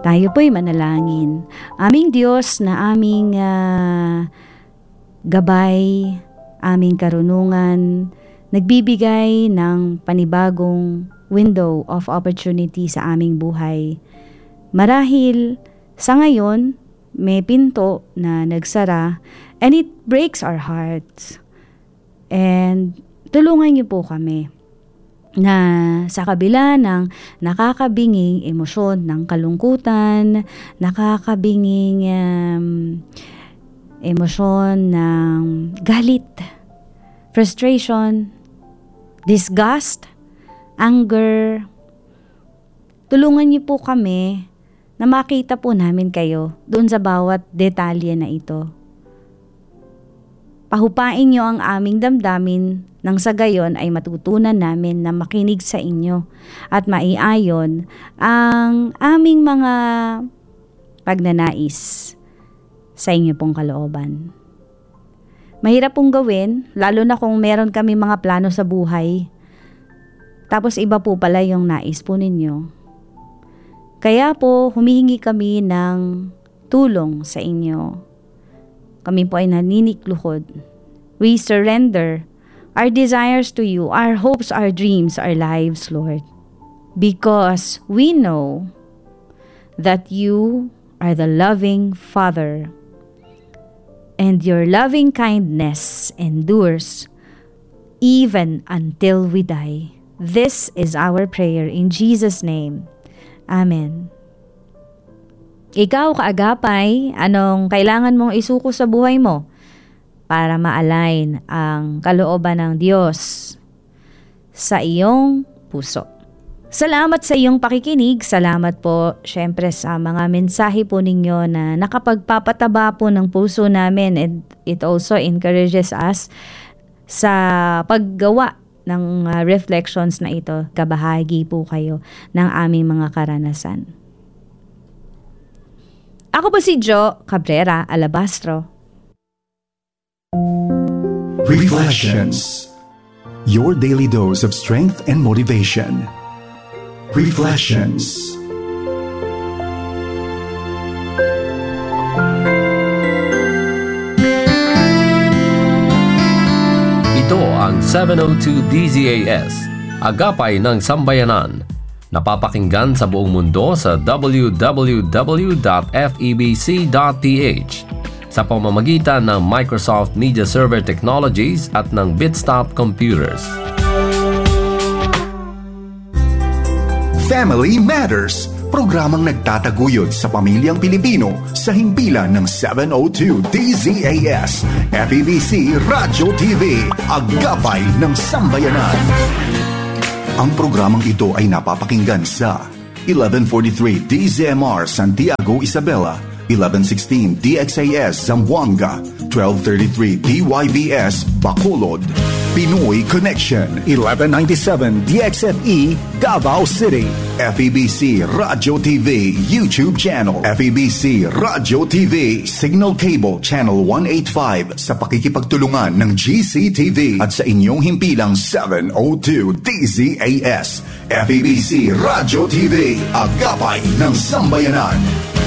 Tayo po'y manalangin. Aming Diyos na aming gabay, aming karunungan, nagbibigay ng panibagong window of opportunity sa aming buhay. Marahil sa ngayon, may pinto na nagsara and it breaks our hearts. And tulungan niyo po kami na sa kabila ng nakakabinging emosyon ng kalungkutan, nakakabinging emosyon ng galit, frustration, disgust, anger, tulungan niyo po kami na makita po namin kayo doon sa bawat detalye na ito. Pahupain niyo ang aming damdamin nang sa gayon ay matutunan namin na makinig sa inyo at maiayon ang aming mga pagnanais sa inyo pong kalooban. Mahirap pong gawin, lalo na kung meron kami mga plano sa buhay. Tapos iba po pala yung nais po ninyo. Kaya po humihingi kami ng tulong sa inyo. Kami po ay naninikluhod. We surrender our desires to you, our hopes, our dreams, our lives, Lord. Because we know that you are the loving Father. And your loving kindness endures even until we die. This is our prayer in Jesus' name. Amen. Ikaw, kaagapay, anong kailangan mong isuko sa buhay mo para ma-align ang kalooban ng Diyos sa iyong puso? Salamat sa iyong pakikinig. Salamat po syempre sa mga mensahe po ninyo na nakapagpapataba po ng puso namin, and it also encourages us sa paggawa ng reflections na ito. Kabahagi po kayo ng aming mga karanasan. Ako po si Jo Cabrera Alabastro. Reflections. Your daily dose of strength and motivation. Reflections. Ito ang 702 DZAS, Agapay ng Sambayanan. Napapakinggan sa buong mundo sa www.febc.ph sa pamamagitan ng Microsoft Media Server Technologies at ng Bitstop Computers. Family Matters, programang nagtataguyod sa pamilyang Pilipino sa himpilan ng 702 DZAS, FEBC Radyo TV, Agapay ng Sambayanan. Ang programang ito ay napapakinggan sa 1143 DZMR Santiago, Isabela, 1116 DXAS Zamboanga, 1233 DYVS Bacolod, Pinoy Connection, 1197 DXFE Davao City, FEBC Radyo TV YouTube channel, FEBC Radyo TV Signal Cable Channel 185 sa pakikipagtulungan ng GCTV at sa inyong himpilang 702 DZAS, FEBC Radyo TV, Agapay ng Sambayanan.